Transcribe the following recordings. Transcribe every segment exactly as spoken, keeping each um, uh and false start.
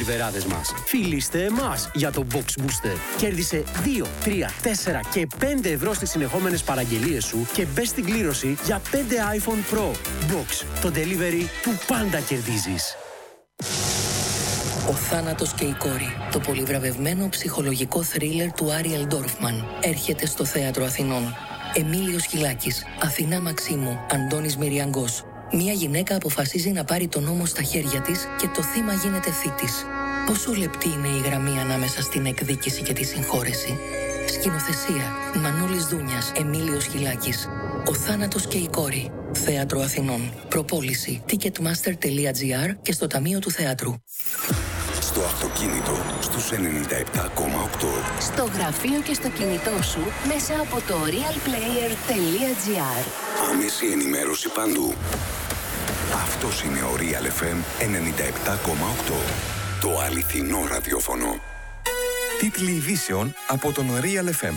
ντελιβεράδες μας. Φιλήστε εμάς για το Box Booster. Κέρδισε δύο, τρία, τέσσερα και πέντε ευρώ στις συνεχόμενες παραγγελίες σου και μπες στην κλήρωση για πέντε iPhone Pro. Box. Το delivery που πάντα κερδίζεις. Ο θάνατος και η κόρη. Το πολυβραβευμένο ψυχολογικό θρίλερ του Άριελ Ντόρφμαν έρχεται στο Θέατρο Αθηνών. Εμίλιος Χιλάκης, Αθηνά Μαξίμου, Αντώνης Μυριαγκός. Μία γυναίκα αποφασίζει να πάρει τον νόμο στα χέρια της και το θύμα γίνεται θήτης. Πόσο λεπτή είναι η γραμμή ανάμεσα στην εκδίκηση και τη συγχώρεση. Σκηνοθεσία Μανώλης Δούνιας, Εμίλιος Χιλάκης. Ο θάνατος και η κόρη. Θέατρο Αθηνών. Προπόληση ticketmaster τελεία gr και στο Ταμείο του Θεάτρου. Στο αυτοκίνητο στους ενενήντα επτά κόμμα οκτώ. Στο γραφείο και στο κινητό σου μέσα από το realplayer τελεία gr. Άμεση ενημέρωση παντού. Αυτός είναι ο Real εφ εμ ενενήντα επτά κόμμα οκτώ. Το αληθινό ραδιόφωνο. Τίτλοι ειδήσεων από τον Real εφ εμ.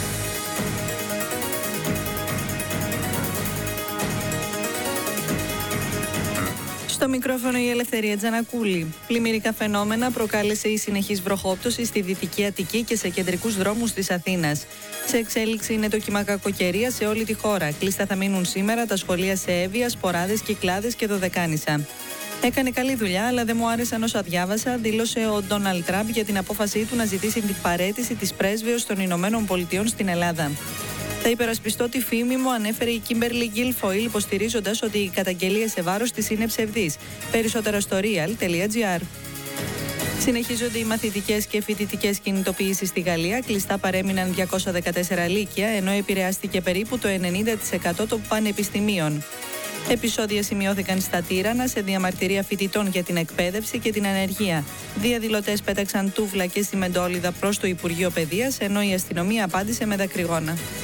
Στο μικρόφωνο η Ελευθερία Τζανακούλη. Πλημμυρικά φαινόμενα προκάλεσε η συνεχής βροχόπτωση στη Δυτική Αττική και σε κεντρικούς δρόμους της Αθήνας. Σε εξέλιξη είναι το κύμα κακοκαιρία σε όλη τη χώρα. Κλειστά θα μείνουν σήμερα τα σχολεία σε Εύβοια, Σποράδες, Κυκλάδες και Δωδεκάνησα. Έκανε καλή δουλειά, αλλά δεν μου άρεσαν όσα διάβασα, δήλωσε ο Ντόναλντ Τραμπ για την απόφασή του να ζητήσει την παραίτηση της πρέσβεως των Ηνωμένων Πολιτειών στην Ελλάδα. Θα υπερασπιστώ τη φήμη μου, ανέφερε η Κίμπερλι Γκίλφοιλ, υποστηρίζοντας ότι οι καταγγελίες σε βάρος της είναι ψευδείς. Περισσότερα στο real τελεία gr. Συνεχίζονται οι μαθητικές και φοιτητικές κινητοποιήσεις στη Γαλλία. Κλειστά παρέμειναν διακόσια δεκατέσσερα λύκεια, ενώ επηρεάστηκε περίπου το ενενήντα τοις εκατό των πανεπιστημίων. Επεισόδια σημειώθηκαν στα Τύρανα σε διαμαρτυρία φοιτητών για την εκπαίδευση και την ανεργία. Διαδηλωτές πέταξαν τούβλα και σημεντόλιδα προς το Υπουργείο Παιδείας, ενώ η αστυνομία απάντησε με δακρυγόνα.